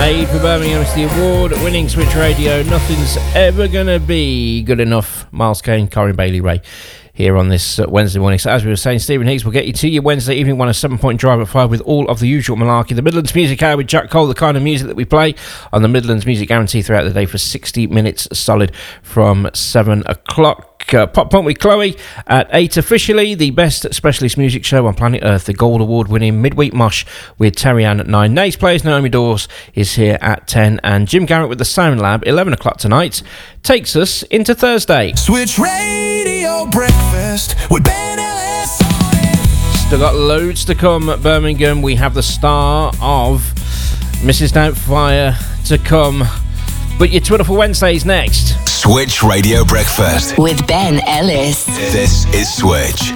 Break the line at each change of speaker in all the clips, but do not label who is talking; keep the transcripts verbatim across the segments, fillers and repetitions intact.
Made for Birmingham. It's the award-winning Switch Radio. Nothing's ever going to be good enough. Miles Kane, Corinne Bailey-Rae here on this uh, Wednesday morning. So as we were saying, Stephen Higgs will get you to your Wednesday evening one, a seven-point drive at five with all of the usual malarkey. The Midlands Music Hour with Jack Cole, the kind of music that we play on the Midlands Music Guarantee throughout the day for sixty minutes solid from seven o'clock. Uh, Pop Punk with Chloe at eight officially, the best specialist music show on planet Earth, the Gold Award winning Midweek Mosh with Terry Ann at nine. Nays Players, Naomi Dawes is here at ten, and Jim Garrett with the Sound Lab, eleven o'clock tonight, takes us into Thursday.
Switch Radio Breakfast with Ben Ellis.
Still got loads to come at Birmingham. We have the star of Missus Doubtfire to come, but your Twitter for Wednesday's next.
Switch Radio Breakfast
with Ben Ellis.
This is Switch.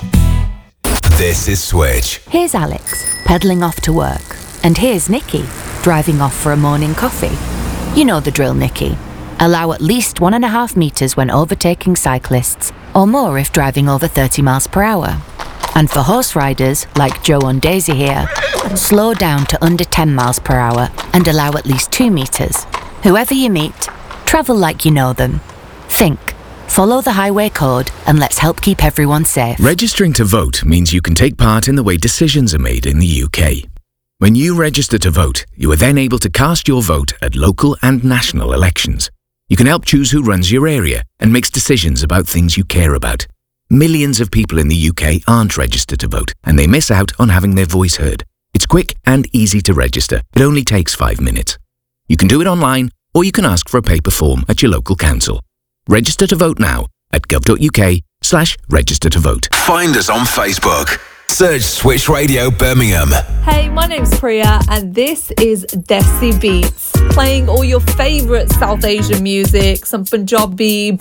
This is Switch.
Here's Alex, pedalling off to work. And here's Nikki, driving off for a morning coffee. You know the drill, Nikki. Allow at least one and a half metres when overtaking cyclists, or more if driving over thirty miles per hour. And for horse riders, like Joe and Daisy here, slow down to under ten miles per hour and allow at least two metres. Whoever you meet, travel like you know them. Think. Follow the highway code and let's help keep everyone safe.
Registering to vote means you can take part in the way decisions are made in the U K. When you register to vote, you are then able to cast your vote at local and national elections. You can help choose who runs your area and makes decisions about things you care about. Millions of people in the U K aren't registered to vote, and they miss out on having their voice heard. It's quick and easy to register. It only takes five minutes. You can do it online, or you can ask for a paper form at your local council. Register to vote now at gov.uk slash register to vote.
Find us on Facebook. Search Switch Radio Birmingham.
Hey, my name's Priya and this is Desi Beats. Playing all your favourite South Asian music, some Punjabi,